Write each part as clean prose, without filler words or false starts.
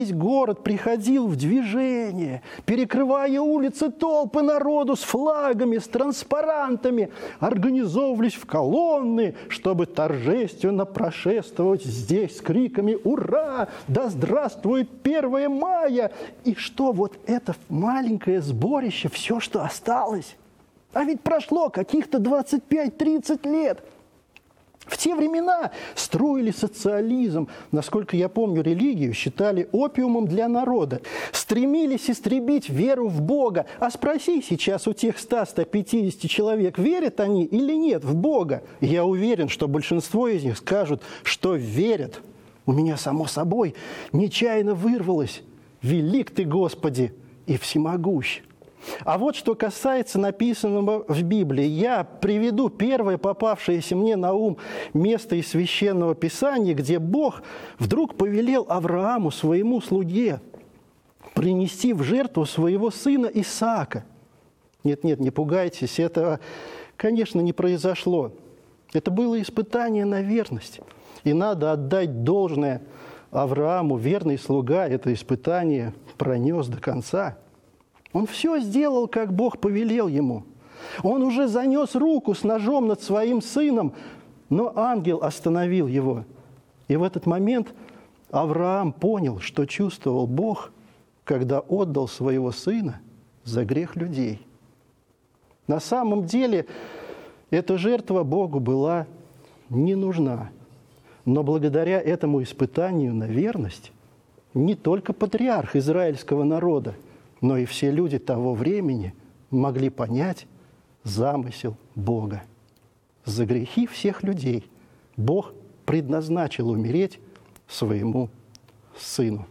Весь город приходил в движение, перекрывая улицы толпы народу с флагами, с транспарантами, организовывались в колонны, чтобы торжественно прошествовать здесь с криками «Ура! Да здравствует 1 мая!» И что вот это маленькое сборище, все, что осталось? А ведь прошло каких-то 25-30 лет. В те времена строили социализм. Насколько я помню, религию считали опиумом для народа. Стремились истребить веру в Бога. А спроси сейчас у тех 100-150 человек, верят они или нет в Бога. Я уверен, что большинство из них скажут, что верят. У меня, само собой, нечаянно вырвалось: «Велик ты, Господи, и всемогущ». А вот что касается написанного в Библии. Я приведу первое попавшееся мне на ум место из Священного Писания, где Бог вдруг повелел Аврааму, своему слуге, принести в жертву своего сына Исаака. Нет, не пугайтесь, этого, конечно, не произошло. Это было испытание на верность. И надо отдать должное Аврааму, верный слуга это испытание пронес до конца. Он все сделал, как Бог повелел ему. Он уже занес руку с ножом над своим сыном, но ангел остановил его. И в этот момент Авраам понял, что чувствовал Бог, когда отдал своего сына за грех людей. На самом деле, эта жертва Богу была не нужна. Но благодаря этому испытанию на верность не только патриарх израильского народа, но и все люди того времени могли понять замысел Бога. За грехи всех людей Бог предназначил умереть своему сыну.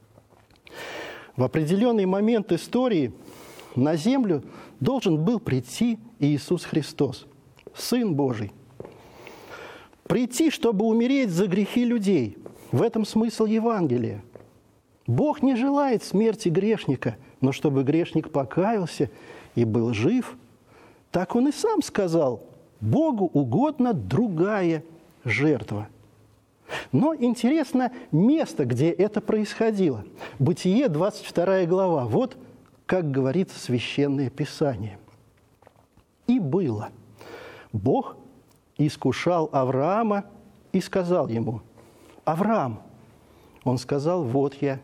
В определенный момент истории на землю должен был прийти Иисус Христос, Сын Божий. Прийти, чтобы умереть за грехи людей. В этом смысл Евангелия. Бог не желает смерти грешника, но чтобы грешник покаялся и был жив. Так Он и сам сказал: Богу угодна другая жертва. Но интересно место, где это происходило. Бытие, 22 глава. Вот как говорит Священное Писание. «И было, Бог искушал Авраама и сказал ему: Авраам». Он сказал: «Вот я».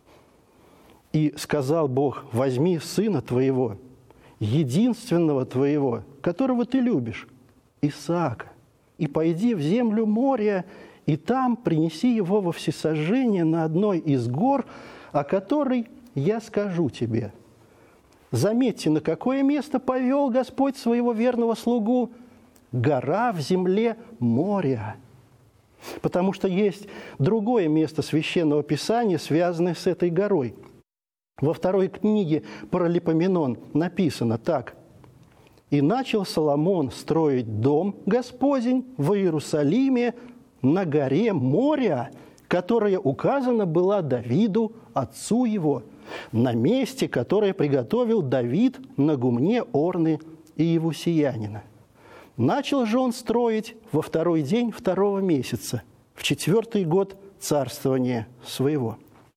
И сказал Бог: «Возьми сына твоего, единственного твоего, которого ты любишь, Исаака, и пойди в землю Мория, и там принеси его во всесожжение на одной из гор, о которой я скажу тебе». Заметьте, на какое место повел Господь своего верного слугу? Гора в земле Мория. Потому что есть другое место Священного Писания, связанное с этой горой. Во второй книге Паралипоменон написано так: «И начал Соломон строить дом Господень в Иерусалиме на горе Мория, которая указана была Давиду, отцу его, на месте, которое приготовил Давид на гумне Орны и Иевусеянина. Начал же он строить во 2-й день 2-го месяца, в 4-й год царствования своего».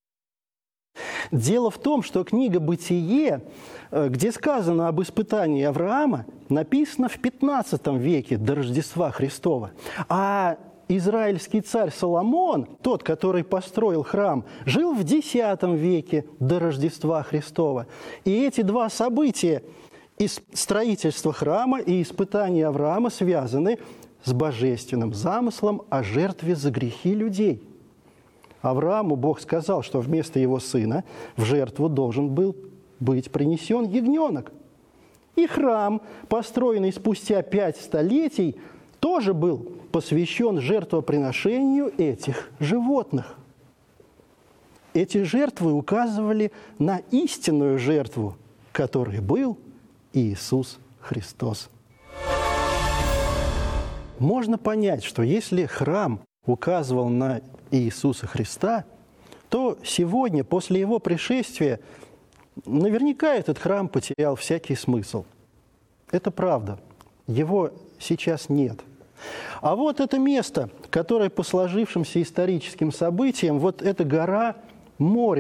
Дело в том, что книга «Бытие», где сказано об испытании Авраама, написана в 15 веке до Рождества Христова. А израильский царь Соломон, тот, который построил храм, жил в X веке до Рождества Христова. И эти два события, строительство храма и испытание Авраама, связаны с божественным замыслом о жертве за грехи людей. Аврааму Бог сказал, что вместо его сына в жертву должен был быть принесен ягненок. И храм, построенный спустя 5 столетий, тоже был посвящен жертвоприношению этих животных. Эти жертвы указывали на истинную жертву, которой был Иисус Христос. Можно понять, что если храм указывал на Иисуса Христа, то сегодня, после Его пришествия, наверняка этот храм потерял всякий смысл. Это правда. Его сейчас нет. А вот это место, которое по сложившимся историческим событиям, вот эта гора Мория,